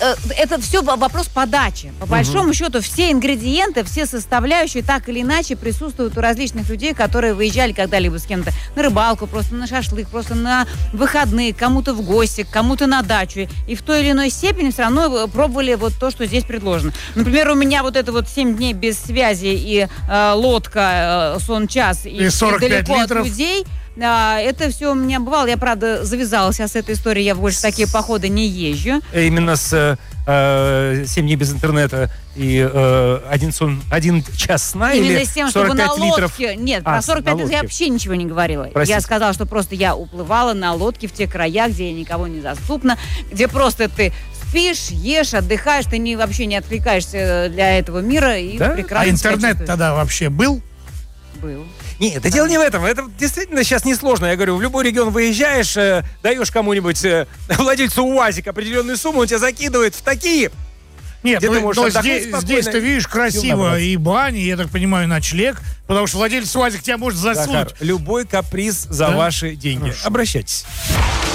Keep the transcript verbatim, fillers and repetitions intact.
это все вопрос подачи. По большому угу. счету, все ингредиенты, все составляющие так или иначе присутствуют у различных людей, которые выезжали когда-либо с кем-то на рыбалку, просто на шашлык, просто на выходные, кому-то в гости, кому-то на дачу. И в той или иной степени все равно пробовали вот то, что здесь предложено. Например, у меня вот это вот семь дней без связи и э, лодка, э, сон-час и, и сорок пять далеко литров. От людей. А, это все у меня бывало. Я, правда, завязалась с этой историей. Я больше в такие походы не езжу. Именно с э, семь дней без интернета и э, один, сон, один час сна. Именно или с тем, чтобы на лодке... литров... Нет, а, про сорок пять литров я вообще ничего не говорила. Простите. Я сказала, что просто я уплывала на лодке в те края, где я никого не доступна, где просто ты спишь, ешь, отдыхаешь, ты не, вообще не отвлекаешься для этого мира. И да? прекрасно. А интернет тогда вообще был? Был. Нет, это дело не в этом. Это действительно сейчас несложно. Я говорю, в любой регион выезжаешь, э, даешь кому-нибудь, э, владельцу УАЗика определенную сумму, он тебя закидывает в такие. Нет, ну, но здесь, здесь ты видишь красиво и бани, я так понимаю, ночлег, потому что владелец УАЗика тебя может засунуть. Захар, любой каприз за да? ваши деньги. Хорошо. Обращайтесь.